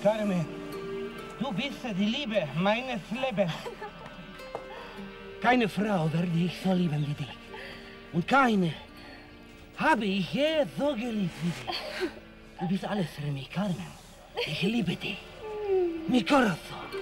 Carmen, du bist die Liebe meines Lebens. Keine Frau werde ich so lieben wie dich. Und keine habe ich je so geliebt wie dich. Du bist alles für mich, Carmen. Ich liebe dich. Mi corazón.